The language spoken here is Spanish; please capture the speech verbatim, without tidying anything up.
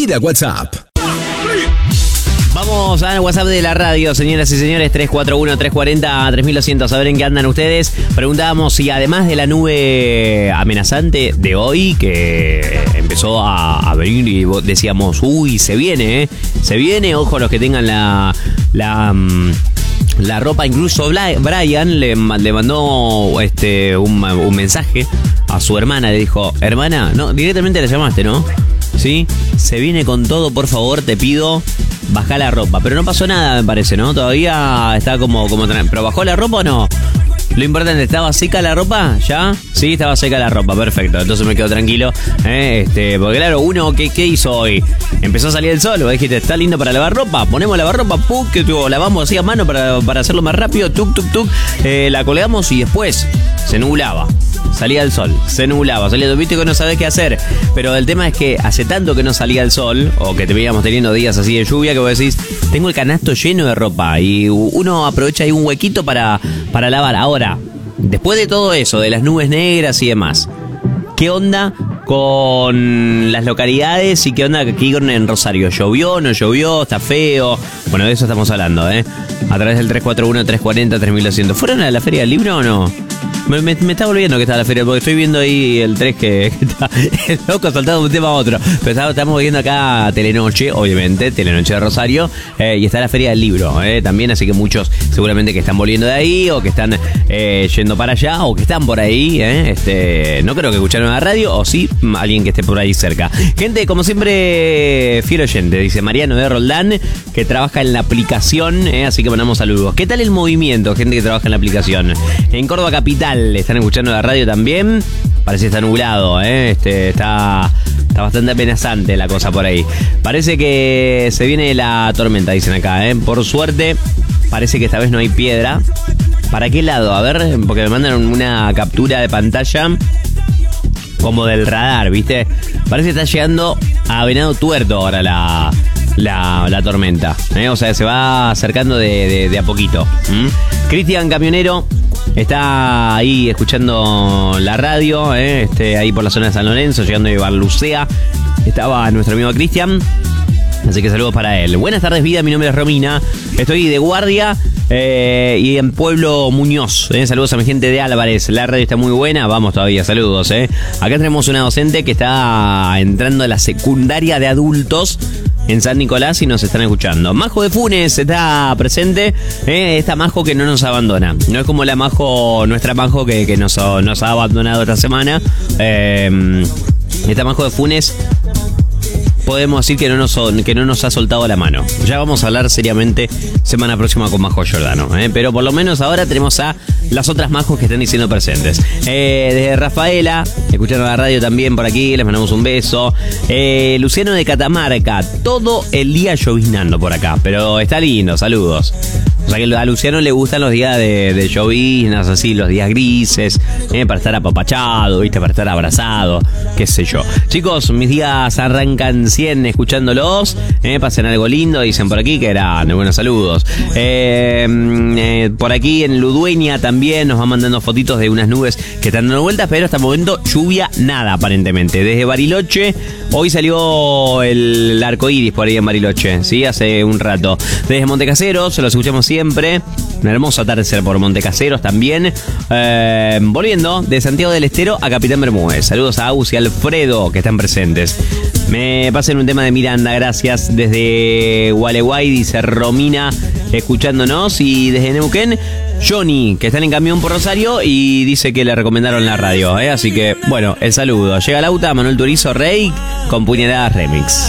Vía WhatsApp. Vamos al WhatsApp de la radio, señoras y señores, tres cuatro uno, tres cuatro cero, tres mil doscientos. A ver en qué andan ustedes. Preguntábamos si además de la nube amenazante de hoy, que empezó a, a venir y decíamos, uy, se viene, ¿eh? Se viene, ojo los que tengan la... la La ropa, incluso Brian le, le mandó este un, un mensaje a su hermana, le dijo, hermana, no, directamente le llamaste, ¿no? Sí, se viene con todo, por favor, te pido, baja la ropa. Pero no pasó nada, me parece, ¿no? Todavía está como, como ¿pero bajó la ropa o no? Lo importante, ¿estaba seca la ropa? ¿Ya? Sí, estaba seca la ropa, perfecto. Entonces me quedo tranquilo. ¿eh? Este, porque claro, uno, ¿qué, ¿qué hizo hoy? Empezó a salir el sol, dijiste, está lindo para lavar ropa. Ponemos a lavar ropa, puk, que lavamos así a mano para, para hacerlo más rápido, tuk, tuk, tuk. Eh, la colgamos y después se nublaba. Salía el sol, se nublaba, salía el viste que no sabés qué hacer. Pero el tema es que hace tanto que no salía el sol, o que te veíamos teniendo días así de lluvia, que vos decís, tengo el canasto lleno de ropa. Y uno aprovecha ahí un huequito para, para lavar. Ahora, después de todo eso, de las nubes negras y demás, ¿qué onda con las localidades y qué onda aquí en Rosario? ¿Llovió, no llovió, está feo? Bueno, de eso estamos hablando, ¿eh? A través del tres cuatro uno, tres cuatro cero, tres mil doscientos. ¿Fueron a la Feria del Libro o no? Me, me, me está volviendo que está la feria, porque estoy viendo ahí el tres que, que está el loco saltando de un tema a otro. Pero está, estamos viendo acá Telenoche, obviamente, Telenoche de Rosario, eh, y está la Feria del Libro, eh, también, así que muchos seguramente que están volviendo de ahí, o que están eh, yendo para allá, o que están por ahí, eh, este, no creo que escucharon la radio, o sí, alguien que esté por ahí cerca. Gente, como siempre, fiel oyente, dice Mariano de Roldán, que trabaja en la aplicación, eh, así que mandamos saludos. ¿Qué tal el movimiento, gente que trabaja en la aplicación? En Córdoba Capital, están escuchando la radio también. Parece que está nublado, ¿eh? Este, está, está bastante amenazante la cosa por ahí. Parece que se viene la tormenta, dicen acá, ¿eh? Por suerte, parece que esta vez no hay piedra. ¿Para qué lado? A ver, porque me mandan una captura de pantalla como del radar, ¿viste? Parece que está llegando a Venado Tuerto ahora la... La, la tormenta, ¿eh? O sea, se va acercando de, de, de a poquito. ¿Mm? Cristian Camionero está ahí escuchando la radio, ¿eh? este, ahí por la zona de San Lorenzo, llegando de Barlucea. Estaba nuestro amigo Cristian, así que saludos para él. Buenas tardes, vida, mi nombre es Romina, estoy de guardia eh, y en Pueblo Muñoz. ¿eh? Saludos a mi gente de Álvarez, la radio está muy buena, vamos todavía, saludos. ¿eh? Acá tenemos una docente que está entrando a la secundaria de adultos en San Nicolás y nos están escuchando. Majo de Funes está presente, eh, esta Majo que no nos abandona. No es como la Majo, nuestra Majo que, que nos, nos ha abandonado esta semana. Eh, esta Majo de Funes podemos decir que no, nos, que no nos ha soltado la mano. Ya vamos a hablar seriamente semana próxima con Majo Giordano, ¿eh? Pero por lo menos ahora tenemos a las otras Majos que están diciendo presentes. Eh, desde Rafaela, escucharon la radio también por aquí, les mandamos un beso. Eh, Luciano de Catamarca, todo el día lloviznando por acá, pero está lindo, saludos. O sea que a Luciano le gustan los días de, de lloviznas, así, los días grises, eh, para estar apapachado, ¿viste? Para estar abrazado, qué sé yo. Chicos, mis días arrancan cien escuchándolos, eh, pasen algo lindo, dicen por aquí que eran buenos saludos. Eh, eh, por aquí en Ludueña también nos van mandando fotitos de unas nubes que están dando vueltas, pero hasta el momento lluvia nada aparentemente. Desde Bariloche, hoy salió el arco iris por ahí en Bariloche, ¿sí? Hace un rato. Desde Montecaseros, los escuchamos siempre. Un hermoso atardecer por Montecaseros también. Eh, volviendo de Santiago del Estero a Capitán Bermúdez. Saludos a Agus y Alfredo que están presentes. Me pasen un tema de Miranda, gracias. Desde Gualeguay, dice Romina, escuchándonos. Y desde Neuquén, Johnny, que están en camión por Rosario y dice que le recomendaron la radio, ¿eh? Así que, bueno, el saludo. Llega Lauta, Manuel Turizo, Rey, con Puñaladas Remix.